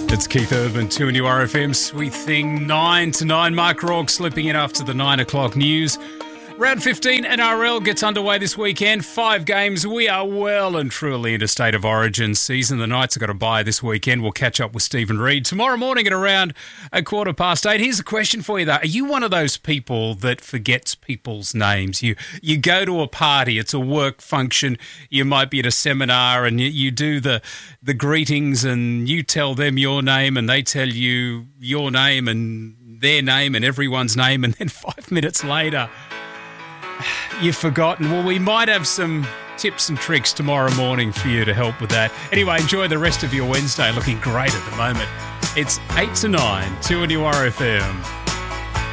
It's Keith Urban, 2 and RFM, Sweet Thing, 9 to 9. Mark Rorke slipping in after the 9 o'clock news. Round 15 NRL gets underway this weekend. 5 games. We are well and truly in a state of origin season. The Knights have got a bye this weekend. We'll catch up with Stephen Reid tomorrow morning at around 8:15. Here's a question for you, though. Are you one of those people that forgets people's names? You go to a party, it's a work function, you might be at a seminar, and you do the greetings, and you tell them your name, and they tell you your name and their name and everyone's name, and then 5 minutes later you've forgotten. Well, we might have some tips and tricks tomorrow morning for you to help with that. Anyway, enjoy the rest of your Wednesday. Looking great at the moment. It's 8 to 9, 2 and RFM.